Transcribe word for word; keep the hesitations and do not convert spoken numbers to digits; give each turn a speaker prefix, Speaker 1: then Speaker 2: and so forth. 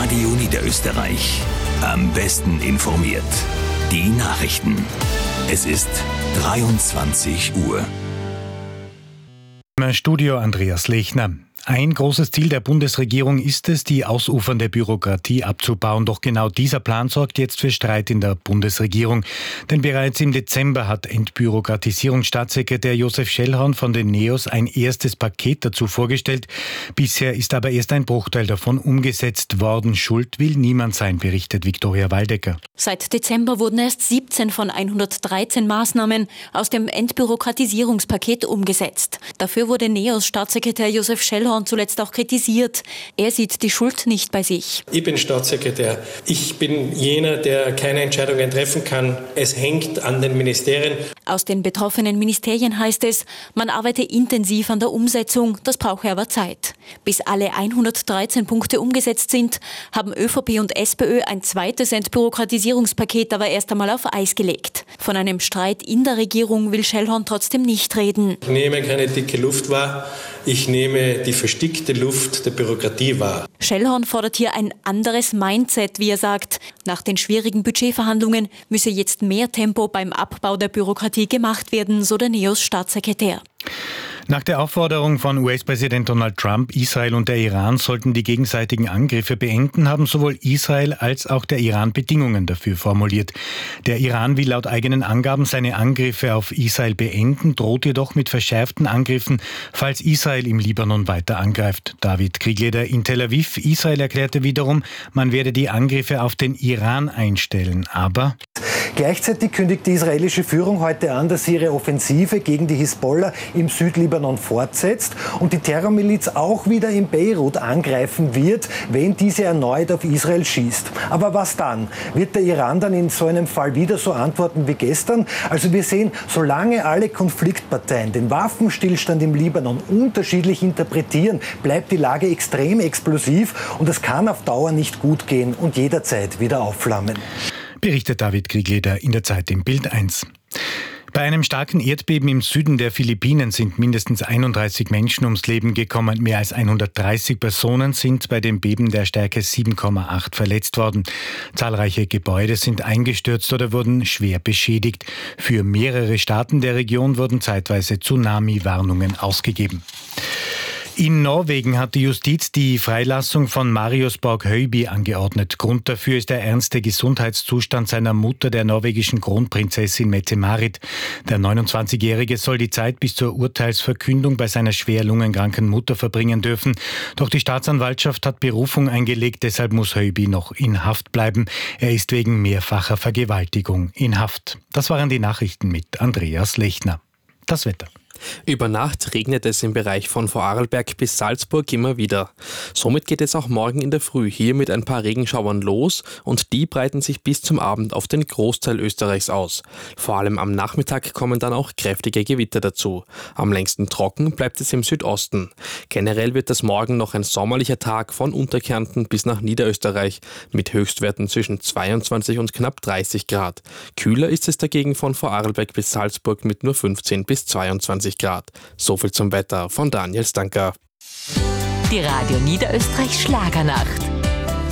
Speaker 1: Radio Niederösterreich. Am besten informiert. Die Nachrichten. Es ist dreiundzwanzig Uhr.
Speaker 2: Im Studio Andreas Lechner. Ein großes Ziel der Bundesregierung ist es, die ausufernde Bürokratie abzubauen. Doch genau dieser Plan sorgt jetzt für Streit in der Bundesregierung. Denn bereits im Dezember hat Entbürokratisierungsstaatssekretär Josef Schellhorn von den NEOS ein erstes Paket dazu vorgestellt. Bisher ist aber erst ein Bruchteil davon umgesetzt worden. Schuld will niemand sein, berichtet Viktoria Waldecker.
Speaker 3: Seit Dezember wurden erst siebzehn von hundertdreizehn Maßnahmen aus dem Entbürokratisierungspaket umgesetzt. Dafür wurde NEOS-Staatssekretär Josef Schellhorn zuletzt auch kritisiert. Er sieht die Schuld nicht bei sich.
Speaker 4: Ich bin Staatssekretär. Ich bin jener, der keine Entscheidungen treffen kann. Es hängt an den Ministerien.
Speaker 3: Aus den betroffenen Ministerien heißt es, man arbeite intensiv an der Umsetzung, das brauche aber Zeit. Bis alle hundertdreizehn Punkte umgesetzt sind, haben ÖVP und SPÖ ein zweites Entbürokratisierungspaket aber erst einmal auf Eis gelegt. Von einem Streit in der Regierung will Schellhorn trotzdem nicht reden.
Speaker 4: Ich nehme keine dicke Luft wahr. Ich nehme die verstickte Luft der Bürokratie wahr.
Speaker 3: Schellhorn fordert hier ein anderes Mindset, wie er sagt. Nach den schwierigen Budgetverhandlungen müsse jetzt mehr Tempo beim Abbau der Bürokratie gemacht werden, so der NEOS-Staatssekretär.
Speaker 2: Nach der Aufforderung von U S-Präsident Donald Trump, Israel und der Iran sollten die gegenseitigen Angriffe beenden, haben sowohl Israel als auch der Iran Bedingungen dafür formuliert. Der Iran will laut eigenen Angaben seine Angriffe auf Israel beenden, droht jedoch mit verschärften Angriffen, falls Israel im Libanon weiter angreift. David Kriegleder in Tel Aviv. Israel erklärte wiederum, man werde die Angriffe auf den Iran einstellen, aber...
Speaker 5: Gleichzeitig kündigt die israelische Führung heute an, dass sie ihre Offensive gegen die Hisbollah im Südlibanon fortsetzt und die Terrormiliz auch wieder in Beirut angreifen wird, wenn diese erneut auf Israel schießt. Aber was dann? Wird der Iran dann in so einem Fall wieder so antworten wie gestern? Also wir sehen, solange alle Konfliktparteien den Waffenstillstand im Libanon unterschiedlich interpretieren, bleibt die Lage extrem explosiv und es kann auf Dauer nicht gut gehen und jederzeit wieder aufflammen.
Speaker 2: Berichtet David Kriegleder in der Zeit im Bild eins. Bei einem starken Erdbeben im Süden der Philippinen sind mindestens einunddreißig Menschen ums Leben gekommen. Mehr als hundertdreißig Personen sind bei dem Beben der Stärke sieben Komma acht verletzt worden. Zahlreiche Gebäude sind eingestürzt oder wurden schwer beschädigt. Für mehrere Staaten der Region wurden zeitweise Tsunami-Warnungen ausgegeben. In Norwegen hat die Justiz die Freilassung von Marius Borg-Høiby angeordnet. Grund dafür ist der ernste Gesundheitszustand seiner Mutter, der norwegischen Kronprinzessin Mette-Marit. Der neunundzwanzigjährige soll die Zeit bis zur Urteilsverkündung bei seiner schwer lungenkranken Mutter verbringen dürfen. Doch die Staatsanwaltschaft hat Berufung eingelegt, deshalb muss Høiby noch in Haft bleiben. Er ist wegen mehrfacher Vergewaltigung in Haft. Das waren die Nachrichten mit Andreas Lechner. Das Wetter.
Speaker 6: Über Nacht regnet es im Bereich von Vorarlberg bis Salzburg immer wieder. Somit geht es auch morgen in der Früh hier mit ein paar Regenschauern los und die breiten sich bis zum Abend auf den Großteil Österreichs aus. Vor allem am Nachmittag kommen dann auch kräftige Gewitter dazu. Am längsten trocken bleibt es im Südosten. Generell wird das morgen noch ein sommerlicher Tag von Unterkärnten bis nach Niederösterreich mit Höchstwerten zwischen zweiundzwanzig und knapp dreißig Grad. Kühler ist es dagegen von Vorarlberg bis Salzburg mit nur fünfzehn bis zweiundzwanzig Grad. So viel zum Wetter von Daniel Stanker.
Speaker 7: Die Radio Niederösterreich Schlagernacht.